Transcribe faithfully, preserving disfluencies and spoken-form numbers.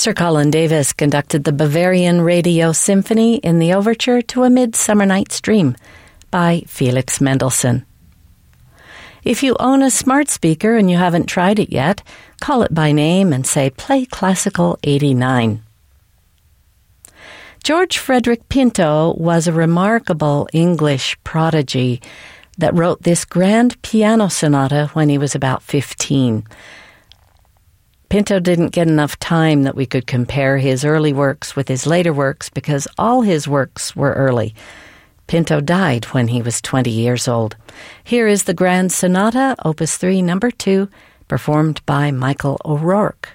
Sir Colin Davis conducted the Bavarian Radio Symphony in the overture to A Midsummer Night's Dream by Felix Mendelssohn. If you own a smart speaker and you haven't tried it yet, call it by name and say, "Play Classical eighty-nine." George Frederick Pinto was a remarkable English prodigy that wrote this grand piano sonata when he was about fifteen. Pinto didn't get enough time that we could compare his early works with his later works because all his works were early. Pinto died when he was twenty years old. Here is the Grand Sonata, Opus three, Number two, performed by Michael O'Rourke.